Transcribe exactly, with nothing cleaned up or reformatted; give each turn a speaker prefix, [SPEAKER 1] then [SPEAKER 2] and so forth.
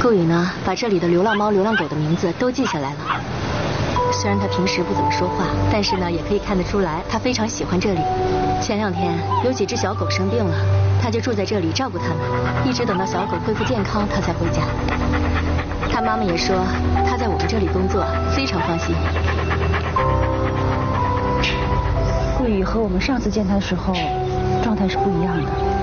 [SPEAKER 1] 顾宇呢，把这里的流浪猫、流浪狗的名字都记下来了。虽然他平时不怎么说话，但是呢，也可以看得出来，他非常喜欢这里。前两天有几只小狗生病了，他就住在这里照顾它们，一直等到小狗恢复健康，他才回家。他妈妈也说，他在我们这里工作非常放心。
[SPEAKER 2] 顾宇和我们上次见他的时候，状态是不一样的。